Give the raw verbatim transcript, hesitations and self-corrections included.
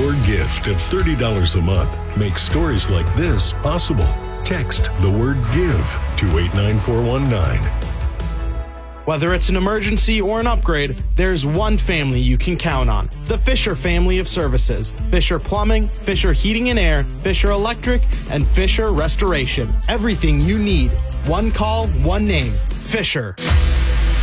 Your gift of thirty dollars a month makes stories like this possible. Text the word GIVE to eight nine four one nine. Whether it's an emergency or an upgrade, there's one family you can count on. The Fisher family of services. Fisher Plumbing, Fisher Heating and Air, Fisher Electric, and Fisher Restoration. Everything you need. One call, one name. Fisher.